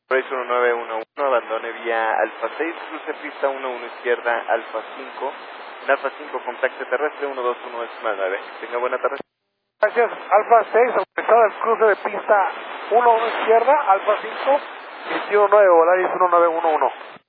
Race 1911, abandone vía Alfa 6, cruce pista 11 izquierda, Alfa 5. En Alfa 5, contacto terrestre 121 Tenga buena tarde. Gracias, Alfa 6, autorizado el cruce de pista 11 izquierda, Alfa 5, 219, Volaris 1911.